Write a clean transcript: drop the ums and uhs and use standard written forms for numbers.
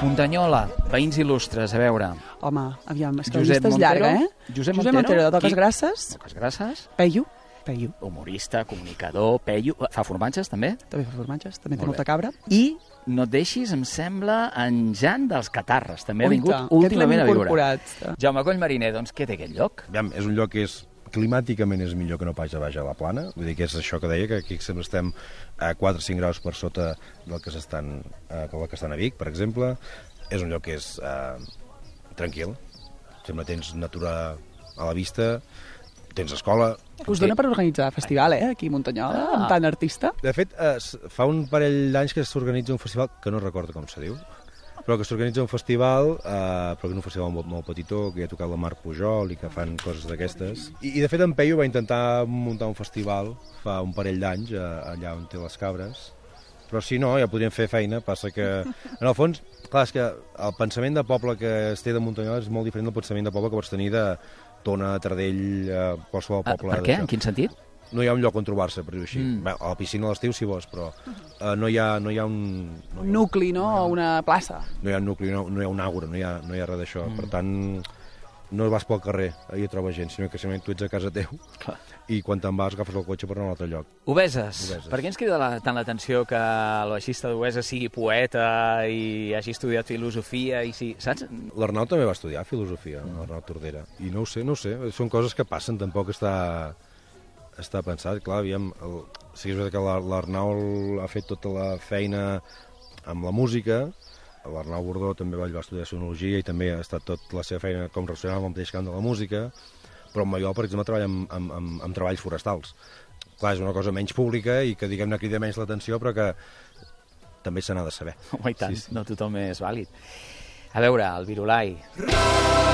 Muntanyola, veïns il·lustres, a veure. Home, aviam, és que la Josep llista és Montero. llarga, eh? Josep Montero, Montero, de Toques qui? Grasses. Toques Grasses. Peyu. Humorista, comunicador, Peyu. Fa formatges, també? També fa formatges, també té Molt molta bé. cabra. I no et deixis, em sembla, en Jan dels Catarres. També ha vingut Aquest últimament a l'hem viure. incorporat. Jaume Collmariner, doncs què té aquest lloc? Aviam, és un lloc que climàticament és millor que no pas a baix a la plana, vull dir que és això que deia, que aquí sempre estem a 4 o 5 graus per sota del que estan a Vic, per exemple. És un lloc que és tranquil, sempre tens natura a la vista, tens escola. Us dona per organitzar festival, aquí a Muntanyola, amb tant artista? De fet, fa un parell d'anys que s'organitza un festival, que no recordo com se diu, però que s'organitza un festival, però que és un festival molt petitó, que hi ha tocat la Marc Pujol i que fan coses d'aquestes. I de fet en Peyu va intentar muntar un festival fa un parell d'anys, allà on té les cabres, però si no, ja podríem fer feina, passa que, en el fons, clar, és que el pensament de poble que es té de Muntanyola és molt diferent del pensament de poble que pots tenir de Tona, Tardell, qualsevol poble. Per què? En quin sentit? No hi ha un lloc on trobar-se, per dir-ho així. Bé, a la piscina a l'estiu si vols, però no hi ha un... Un nucli, no? O una plaça. No hi ha un nucli, no hi ha un àgora, no hi ha res d'això. Per tant, no vas pel carrer i trobes gent, sinó que simplement tu ets a casa teu. Clar. I quan te'n vas agafes el cotxe per anar a un altre lloc. Obeses. Per què ens crida tant l'atenció que el baixista d'Obeses sigui poeta i hagi estudiat filosofia i sí, saps? L'Arnau també va estudiar filosofia, l'Arnau Tordera. I no ho sé, són coses que passen, tampoc està pensat. Clar, aviam, sí que és veritat que l'Arnau ha fet tota la feina amb la música, l'Arnau Bordó també va estudiar sonologia i també ha estat tota la seva feina com relacionada amb el mateix camp de la música, però en Maiol, per exemple, treballa amb treballs forestals. Clar, és una cosa menys pública i que, diguem-ne, crida menys l'atenció, però que també se n'ha de saber. Home, i tant, no tothom és vàlid. A veure, el Virolai.